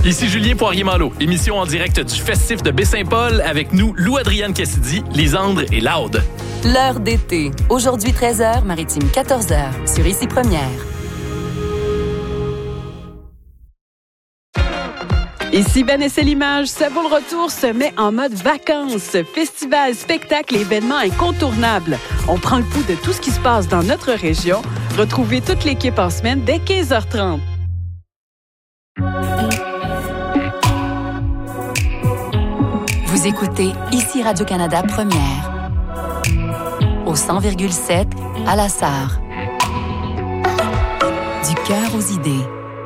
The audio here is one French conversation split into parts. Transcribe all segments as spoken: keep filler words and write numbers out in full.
Ici Julien Poirier-Malo, émission en direct du festif de Baie-Saint-Paul avec nous, Lou-Adrienne Cassidy, Lisandre et Laude. L'heure d'été. Aujourd'hui treize heures, maritime quatorze heures, sur Ici Première. Ici Ben et c'est l'image. Ça vaut le retour se met en mode vacances. Festival, spectacle et événements incontournables. On prend le pouls de tout ce qui se passe dans notre région. Retrouvez toute l'équipe en semaine dès quinze heures trente. Vous écoutez Ici Radio-Canada Première. Au cent virgule sept, à La Sarre. Du cœur aux idées.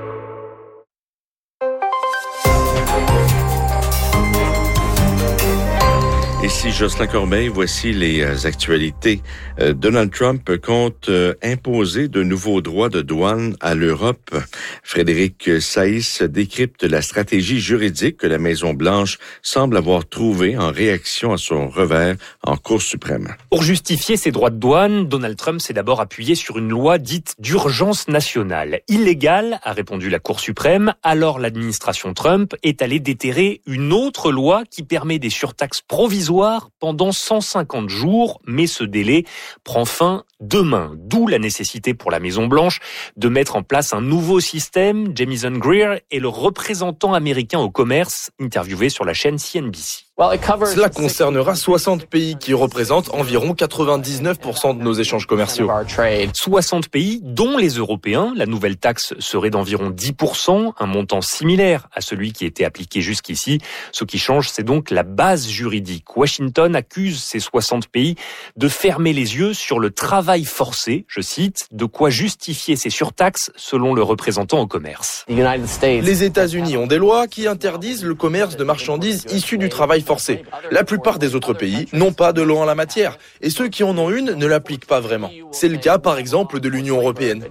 Ici Jocelyn Corbeil, voici les actualités. Euh, Donald Trump compte euh, imposer de nouveaux droits de douane à l'Europe. Frédéric Saïs décrypte la stratégie juridique que la Maison-Blanche semble avoir trouvée en réaction à son revers en Cour suprême. Pour justifier ses droits de douane, Donald Trump s'est d'abord appuyé sur une loi dite d'urgence nationale. Illégale, a répondu la Cour suprême. Alors l'administration Trump est allée déterrer une autre loi qui permet des surtaxes provisoires pendant cent cinquante jours, mais ce délai prend fin demain. D'où la nécessité pour la Maison-Blanche de mettre en place un nouveau système. Jamieson Greer est le représentant américain au commerce, interviewé sur la chaîne C N B C. Cela concernera soixante pays qui représentent environ quatre-vingt-dix-neuf pour cent de nos échanges commerciaux. soixante pays, dont les Européens. La nouvelle taxe serait d'environ dix pour cent, un montant similaire à celui qui était appliqué jusqu'ici. Ce qui change, c'est donc la base juridique. Washington accuse ces soixante pays de fermer les yeux sur le travail forcé, je cite, de quoi justifier ces surtaxes selon le représentant au commerce. Les États-Unis ont des lois qui interdisent le commerce de marchandises issues du travail forcé. La plupart des autres pays n'ont pas de loi en la matière, et ceux qui en ont une ne l'appliquent pas vraiment. C'est le cas, par exemple, de l'Union européenne.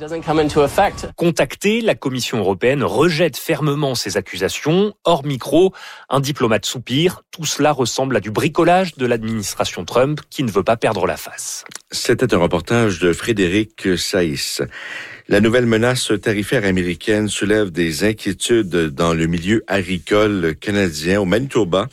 Contactée, la Commission européenne rejette fermement ces accusations. Hors micro, un diplomate soupire. Tout cela ressemble à du bricolage de l'administration Trump qui ne veut pas perdre la face. C'était un reportage de Frédéric Saïs. La nouvelle menace tarifaire américaine soulève des inquiétudes dans le milieu agricole canadien. Au Manitoba,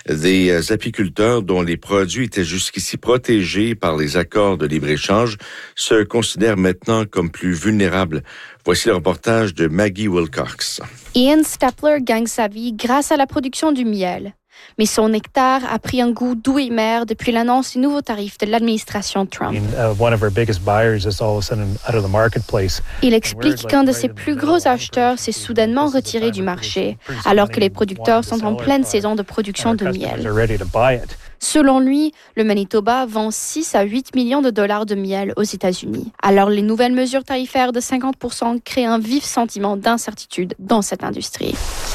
des apiculteurs dont les produits étaient jusqu'ici protégés par les accords de libre-échange se considèrent maintenant comme plus vulnérables. Voici le reportage de Maggie Wilcox. Ian Stapler gagne sa vie grâce à la production du miel. Mais son nectar a pris un goût doux et amer depuis l'annonce du nouveau tarif de l'administration Trump. Il explique qu'un de ses plus gros acheteurs s'est soudainement retiré du marché, alors que les producteurs sont en pleine saison de production de miel. Selon lui, le Manitoba vend six à huit millions de dollars de miel aux États-Unis. Alors, les nouvelles mesures tarifaires de cinquante pour cent créent un vif sentiment d'incertitude dans cette industrie.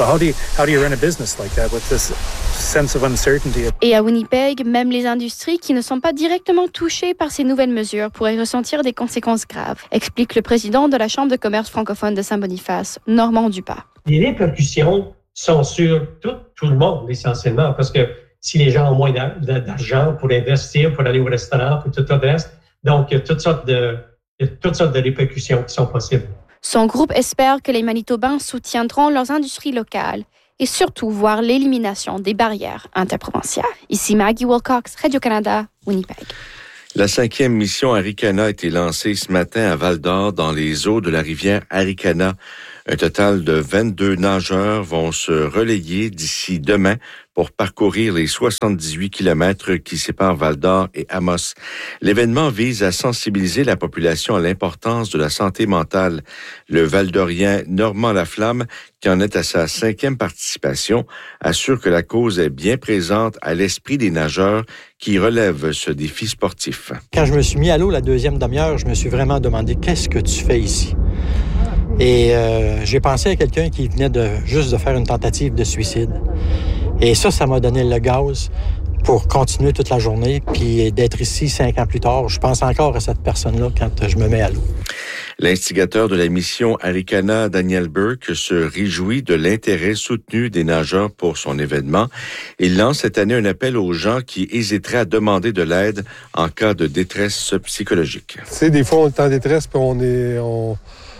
Et à Winnipeg, même les industries qui ne sont pas directement touchées par ces nouvelles mesures pourraient ressentir des conséquences graves, explique le président de la Chambre de commerce francophone de Saint-Boniface, Normand Dupas. Les répercussions sont sur tout, tout le monde, essentiellement, parce que si les gens ont moins d'argent pour investir, pour aller au restaurant, pour tout le reste. Donc, il y a toutes sortes de, il y a toutes sortes de répercussions qui sont possibles. Son groupe espère que les Manitobains soutiendront leurs industries locales et surtout voir l'élimination des barrières interprovinciales. Ici Maggie Wilcox, Radio-Canada, Winnipeg. La cinquième mission Arikana a été lancée ce matin à Val-d'Or dans les eaux de la rivière Arikana. Un total de vingt-deux nageurs vont se relayer d'ici demain pour parcourir les soixante-dix-huit kilomètres qui séparent Val-d'Or et Amos. L'événement vise à sensibiliser la population à l'importance de la santé mentale. Le Val-d'Orien Normand Laflamme, qui en est à sa cinquième participation, assure que la cause est bien présente à l'esprit des nageurs qui relèvent ce défi sportif. Quand je me suis mis à l'eau la deuxième demi-heure, je me suis vraiment demandé « Qu'est-ce que tu fais ici? » Et euh, j'ai pensé à quelqu'un qui venait de juste de faire une tentative de suicide. Et ça, ça m'a donné le gaz pour continuer toute la journée, puis d'être ici cinq ans plus tard. Je pense encore à cette personne-là quand je me mets à l'eau. L'instigateur de la mission Arikana, Daniel Burke, se réjouit de l'intérêt soutenu des nageurs pour son événement. Il lance cette année un appel aux gens qui hésiteraient à demander de l'aide en cas de détresse psychologique. Tu sais, des fois, on est en détresse, puis on est... On...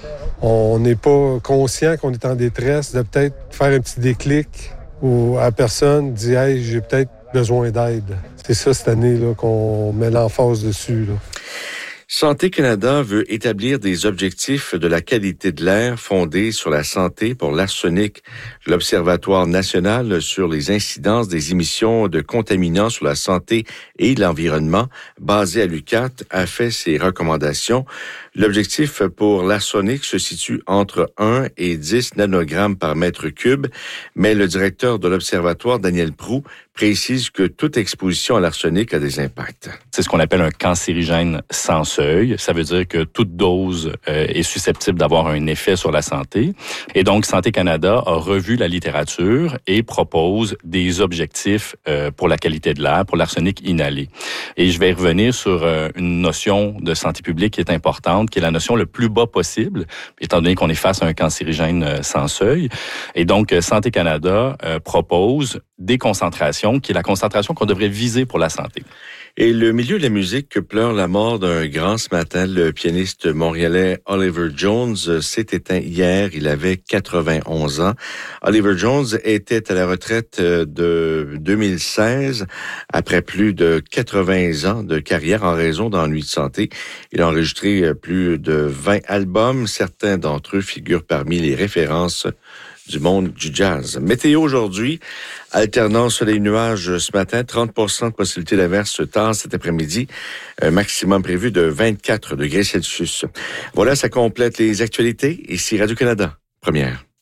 on n'est pas conscient qu'on est en détresse, de peut-être faire un petit déclic où à la personne dit « Hey, j'ai peut-être besoin d'aide ». C'est ça cette année là, qu'on met l'emphase dessus. Là. Santé Canada veut établir des objectifs de la qualité de l'air fondés sur la santé pour l'arsenic. L'Observatoire national sur les incidences des émissions de contaminants sur la santé et l'environnement, basé à l'U Q A T, a fait ses recommandations. L'objectif pour l'arsenic se situe entre un et dix nanogrammes par mètre cube, mais le directeur de l'Observatoire, Daniel Proulx, précise que toute exposition à l'arsenic a des impacts. C'est ce qu'on appelle un cancérigène sans seuil. Ça veut dire que toute dose euh, est susceptible d'avoir un effet sur la santé. Et donc, Santé Canada a revu la littérature et propose des objectifs euh, pour la qualité de l'air, pour l'arsenic inhalé. Et je vais revenir sur euh, une notion de santé publique qui est importante, qui est la notion le plus bas possible, étant donné qu'on est face à un cancérigène euh, sans seuil. Et donc, euh, Santé Canada euh, propose des concentrations, qui est la concentration qu'on devrait viser pour la santé. Et le milieu de la musique pleure la mort d'un grand ce matin. Le pianiste montréalais Oliver Jones s'est éteint hier. Il avait quatre-vingt-onze ans. Oliver Jones était à la retraite de deux mille seize après plus de quatre-vingts ans de carrière en raison d'ennuis de santé. Il a enregistré plus de vingt albums. Certains d'entre eux figurent parmi les références du monde du jazz. Météo aujourd'hui, alternant soleil-nuage ce matin, trente pour cent de possibilité d'averse tard cet après-midi, un maximum prévu de vingt-quatre degrés Celsius. Voilà, ça complète les actualités. Ici Radio-Canada, première.